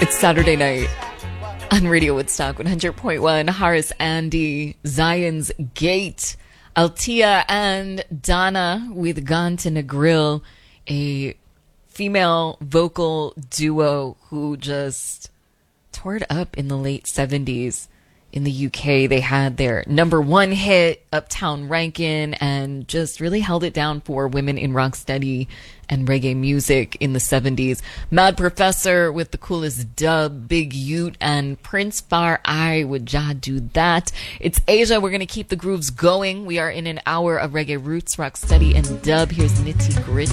It's Saturday night on Radio Woodstock 100.1. Horace Andy, Zion's Gate, Altia and Donna with Gone to Negril, a female vocal duo who just tore it up in the late 70s. In the UK, they had their number one hit, Uptown Rankin', and just really held it down for women in rocksteady and reggae music in the 70s. Mad Professor with the coolest dub, Big Ute, and Prince Far Eye with Jah Do That. It's Asia. We're going to keep the grooves going. We are in an hour of reggae roots, rocksteady, and dub. Here's Nitty Gritty.